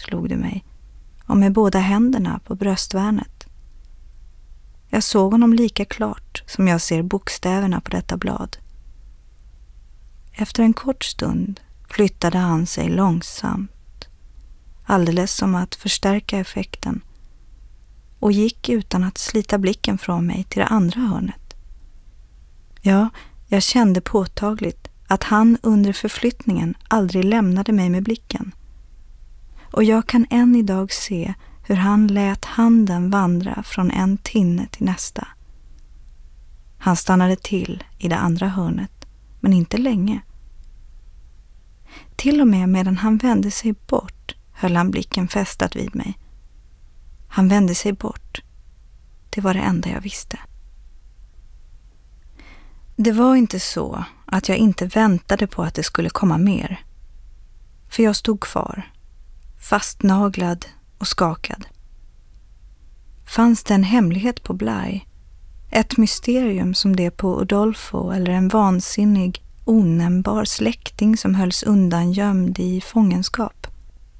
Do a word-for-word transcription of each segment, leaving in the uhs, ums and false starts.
slog det mig, och med båda händerna på bröstvärnet. Jag såg honom lika klart som jag ser bokstäverna på detta blad. Efter en kort stund flyttade han sig långsamt, alldeles som att förstärka effekten, och gick utan att slita blicken från mig till det andra hörnet. Ja, jag kände påtagligt att han under förflyttningen aldrig lämnade mig med blicken. Och jag kan än idag se hur han lät handen vandra från en tinne till nästa. Han stannade till i det andra hörnet, men inte länge. Till och med medan han vände sig bort höll han blicken fästad vid mig. Han vände sig bort. Det var det enda jag visste. Det var inte så att jag inte väntade på att det skulle komma mer. För jag stod kvar, fastnaglad och skakad. Fanns det en hemlighet på Bly? Ett mysterium som det på Udolpho, eller en vansinnig, onämnbar släkting som hölls undan gömd i fångenskap?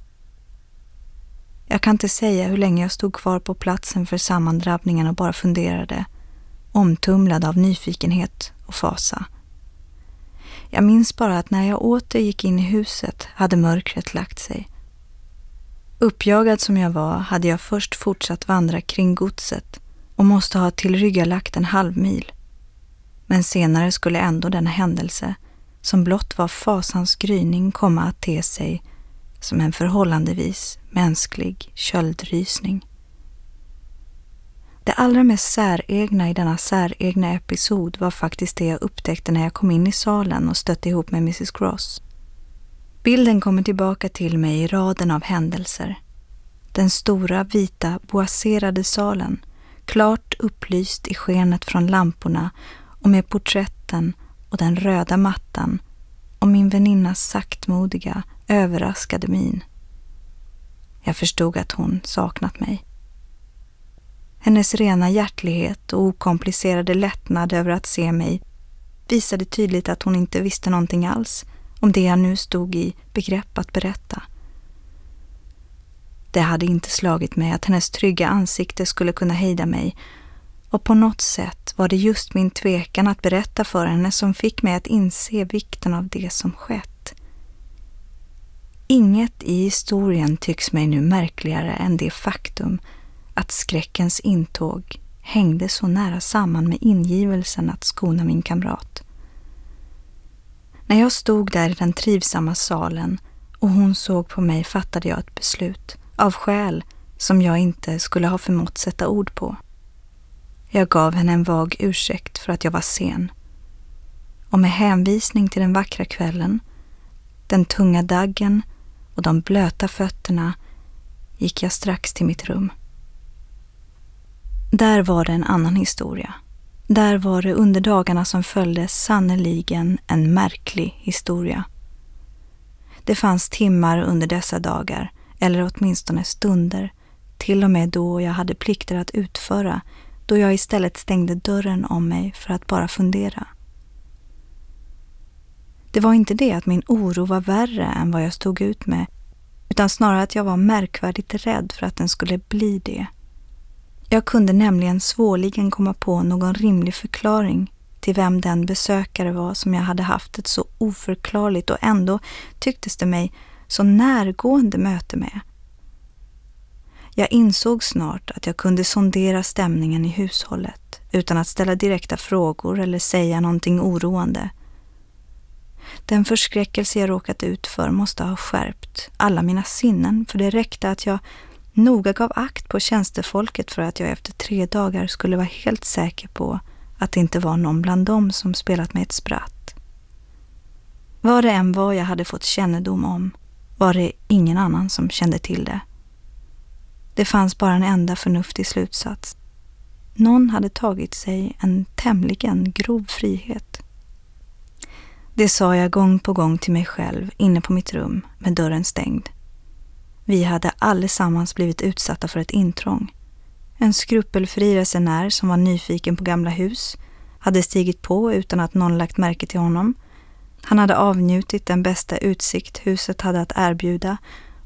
Jag kan inte säga hur länge jag stod kvar på platsen för sammandrabbningen och bara funderade, omtumlad av nyfikenhet och fasa. Jag minns bara att när jag åter gick in i huset hade mörkret lagt sig. Uppjagad som jag var hade jag först fortsatt vandra kring godset och måste ha tillryggalagt en halv mil. Men senare skulle ändå denna händelse, som blott var fasans gryning, komma att te sig som en förhållandevis mänsklig köldrysning. Det allra mest säregna i denna säregna episod var faktiskt det jag upptäckte när jag kom in i salen och stötte ihop med missus Gross. Bilden kommer tillbaka till mig i raden av händelser. Den stora vita boaserade salen, klart upplyst i skenet från lamporna och med porträtten och den röda mattan och min väninnas saktmodiga, överraskade min. Jag förstod att hon saknat mig. Hennes rena hjärtlighet och okomplicerade lättnad över att se mig visade tydligt att hon inte visste någonting alls om det jag nu stod i begrepp att berätta. Det hade inte slagit mig att hennes trygga ansikte skulle kunna hejda mig, och på något sätt var det just min tvekan att berätta för henne som fick mig att inse vikten av det som skett. Inget i historien tycks mig nu märkligare än det faktum att skräckens intåg hängde så nära samman med ingivelsen att skona min kamrat. När jag stod där i den trivsamma salen och hon såg på mig fattade jag ett beslut, av skäl som jag inte skulle ha förmått sätta ord på. Jag gav henne en vag ursäkt för att jag var sen. Och med hänvisning till den vackra kvällen, den tunga daggen och de blöta fötterna gick jag strax till mitt rum. Där var det en annan historia. Där var det under dagarna som följde sannoliken en märklig historia. Det fanns timmar under dessa dagar, eller åtminstone stunder, till och med då jag hade plikter att utföra, då jag istället stängde dörren om mig för att bara fundera. Det var inte det att min oro var värre än vad jag stod ut med, utan snarare att jag var märkvärdigt rädd för att den skulle bli det. Jag kunde nämligen svårligen komma på någon rimlig förklaring till vem den besökare var som jag hade haft ett så oförklarligt och ändå tycktes det mig så närgående möte med. Jag insåg snart att jag kunde sondera stämningen i hushållet utan att ställa direkta frågor eller säga någonting oroande. Den förskräckelse jag råkat ut för måste ha skärpt alla mina sinnen, för det räckte att jag noga gav akt på tjänstefolket för att jag efter tre dagar skulle vara helt säker på att det inte var någon bland dem som spelat med ett spratt. Vad det än var jag hade fått kännedom om var det ingen annan som kände till det. Det fanns bara en enda förnuftig slutsats. Någon hade tagit sig en tämligen grov frihet. Det sa jag gång på gång till mig själv inne på mitt rum med dörren stängd. Vi hade allesammans blivit utsatta för ett intrång. En skrupelfri resenär som var nyfiken på gamla hus hade stigit på utan att någon lagt märke till honom. Han hade avnjutit den bästa utsikt huset hade att erbjuda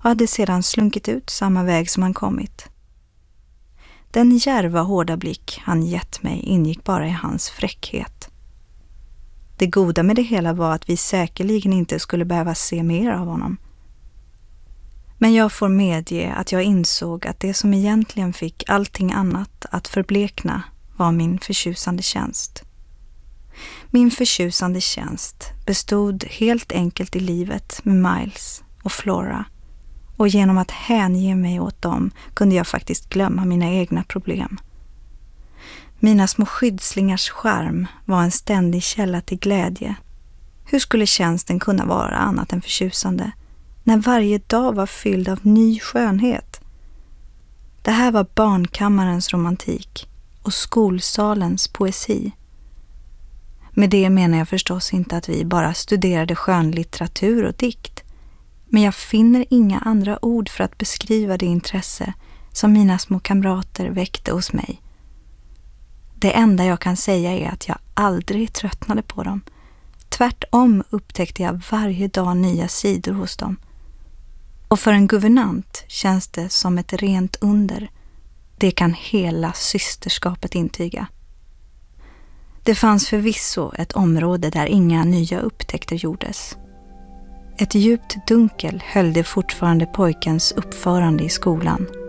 och hade sedan slunkit ut samma väg som han kommit. Den djärva hårda blick han gett mig ingick bara i hans fräckhet. Det goda med det hela var att vi säkerligen inte skulle behöva se mer av honom. Men jag får medge att jag insåg att det som egentligen fick allting annat att förblekna var min förtjusande tjänst. Min förtjusande tjänst bestod helt enkelt i livet med Miles och Flora, och genom att hänge mig åt dem kunde jag faktiskt glömma mina egna problem. Mina små skyddslingars charm var en ständig källa till glädje. Hur skulle tjänsten kunna vara annat än förtjusande, när varje dag var fylld av ny skönhet? Det här var barnkammarens romantik och skolsalens poesi. Med det menar jag förstås inte att vi bara studerade skönlitteratur och dikt, men jag finner inga andra ord för att beskriva det intresse som mina små kamrater väckte hos mig. Det enda jag kan säga är att jag aldrig tröttnade på dem. Tvärtom upptäckte jag varje dag nya sidor hos dem. Och för en guvernant känns det som ett rent under. Det kan hela systerskapet intyga. Det fanns förvisso ett område där inga nya upptäckter gjordes. Ett djupt dunkel höljde fortfarande pojkens uppförande i skolan.